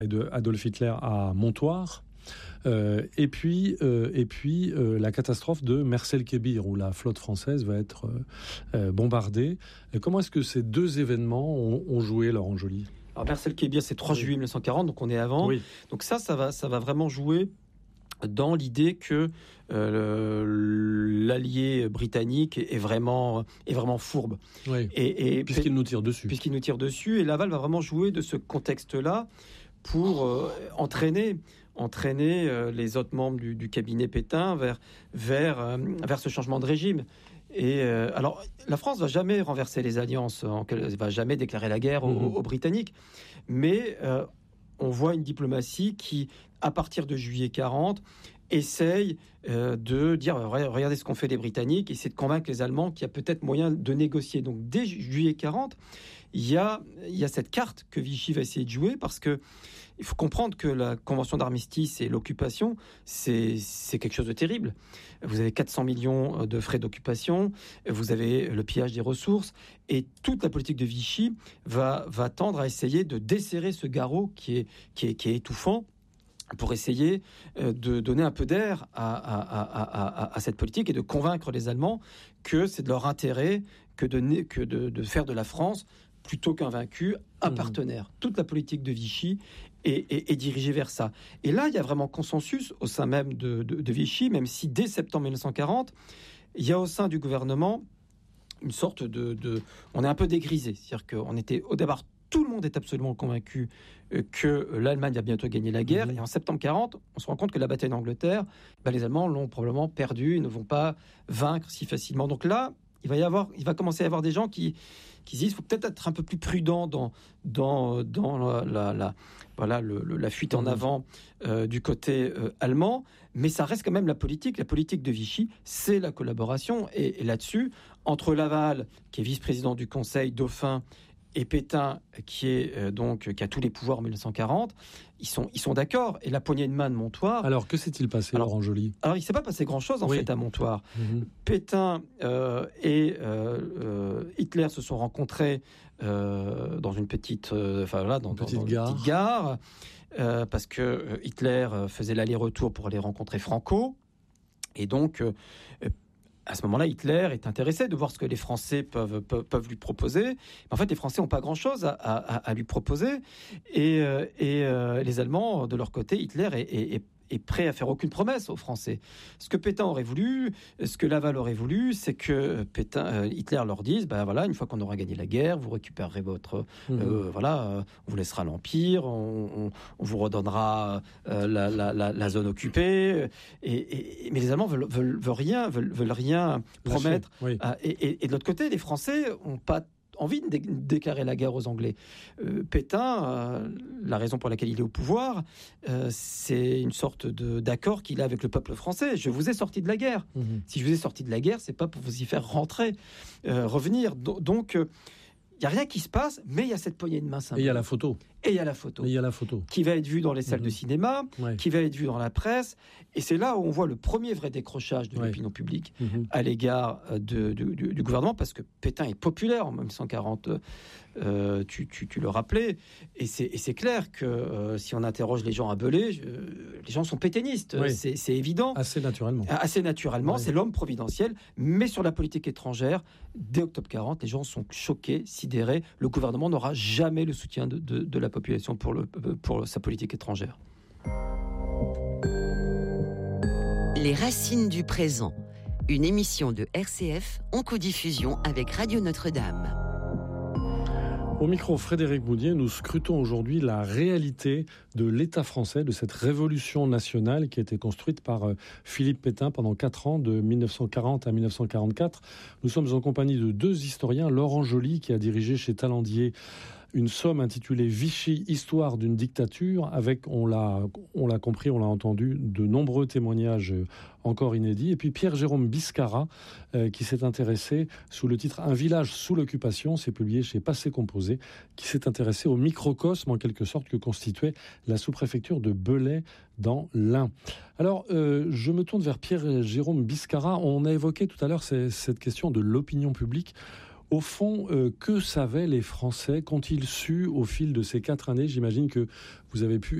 et de Adolf Hitler à Montoire. Et puis la catastrophe de Mers-el-Kébir, où la flotte française va être bombardée. Comment est-ce que ces deux événements ont joué, Laurent Joly ? Alors Mers-el-Kébir, c'est 3 juillet 1940, donc on est avant. Oui. Donc ça va vraiment jouer dans l'idée que l'allié britannique est vraiment fourbe. Oui. Et puisqu'il nous tire dessus. Puisqu'il nous tire dessus. Et Laval va vraiment jouer de ce contexte-là pour entraîner les autres membres du cabinet Pétain vers ce changement de régime. Et alors, la France va jamais renverser les alliances, elle va jamais déclarer la guerre aux Britanniques, mais on voit une diplomatie qui, à partir de juillet 40, essaye de dire regardez ce qu'ont fait les Britanniques, essayer de convaincre les Allemands qu'il y a peut-être moyen de négocier. Donc dès juillet 40, il y a cette carte que Vichy va essayer de jouer, parce que il faut comprendre que la convention d'armistice et l'occupation, c'est quelque chose de terrible. Vous avez 400 millions de frais d'occupation, vous avez le pillage des ressources, et toute la politique de Vichy va tendre à essayer de desserrer ce garrot qui est étouffant, pour essayer de donner un peu d'air à cette politique et de convaincre les Allemands que c'est de leur intérêt que de faire de la France, plutôt qu'un vaincu, un partenaire. Toute la politique de Vichy est dirigée vers ça. Et là, il y a vraiment consensus au sein même de Vichy, même si dès septembre 1940, il y a au sein du gouvernement une sorte on est un peu dégrisé. C'est-à-dire qu'on était au départ, tout le monde est absolument convaincu que l'Allemagne va bientôt gagner la guerre. Et en septembre 40, on se rend compte que la bataille d'Angleterre, les Allemands l'ont probablement perdue, ils ne vont pas vaincre si facilement. Donc là, il va commencer à y avoir des gens qui disent qu'il faut peut-être être un peu plus prudent dans la fuite en avant du côté allemand. Mais ça reste quand même la politique. La politique de Vichy, c'est la collaboration. Et là-dessus, entre Laval, qui est vice-président du Conseil, dauphin, et Pétain, qui a tous les pouvoirs en 1940, ils sont d'accord. Et la poignée de main de Montoire... Alors, que s'est-il passé, Laurent Joly ? Alors, il ne s'est pas passé grand-chose, en fait, à Montoire. Pétain et Hitler se sont rencontrés dans une petite gare, parce que Hitler faisait l'aller-retour pour aller rencontrer Franco. Et donc... à ce moment-là, Hitler est intéressé de voir ce que les Français peuvent lui proposer. Mais en fait, les Français n'ont pas grand-chose à lui proposer. Et les Allemands, de leur côté, Hitler est prêt à faire aucune promesse aux Français. Ce que Pétain aurait voulu, ce que Laval aurait voulu, c'est que Hitler leur dise, une fois qu'on aura gagné la guerre, vous récupérerez votre... on vous laissera l'Empire, on vous redonnera la zone occupée. Mais les Allemands veulent rien promettre. Oui. Et de l'autre côté, les Français n'ont pas envie de déclarer la guerre aux Anglais. Pétain, la raison pour laquelle il est au pouvoir, c'est une sorte d'accord qu'il a avec le peuple français. Je vous ai sorti de la guerre. Si je vous ai sorti de la guerre, c'est pas pour vous y faire revenir. Donc, il n'y a rien qui se passe, mais il y a cette poignée de main symbolique. Et il y a la photo. Qui va être vue dans les salles de cinéma, qui va être vue dans la presse. Et c'est là où on voit le premier vrai décrochage de l'opinion publique à l'égard du gouvernement, parce que Pétain est populaire en 1940, tu le rappelais. Et c'est clair que si on interroge les gens à Belay, les gens sont pétainistes. Oui. C'est évident. Assez naturellement. C'est l'homme providentiel. Mais sur la politique étrangère, dès octobre 40, les gens sont choqués, sidérés. Le gouvernement n'aura jamais le soutien de la population pour sa politique étrangère. Les racines du présent, une émission de RCF en codiffusion avec Radio Notre-Dame. Au micro, Frédéric Boudier, nous scrutons aujourd'hui la réalité de l'État français, de cette révolution nationale qui a été construite par Philippe Pétain pendant 4 ans, de 1940 à 1944. Nous sommes en compagnie de 2 historiens, Laurent Joly, qui a dirigé chez Talandier une somme intitulée Vichy, histoire d'une dictature, avec, on l'a compris, on l'a entendu, de nombreux témoignages encore inédits. Et puis Pierre-Jérôme Biscara, qui s'est intéressé sous le titre Un village sous l'occupation, c'est publié chez Passé Composé, qui s'est intéressé au microcosme, en quelque sorte, que constituait la sous-préfecture de Belay dans l'Ain. Alors, je me tourne vers Pierre-Jérôme Biscara. On a évoqué tout à l'heure cette question de l'opinion publique, Au fond, que savaient les Français? Qu'ont-ils su au fil de ces 4 années? J'imagine que vous avez pu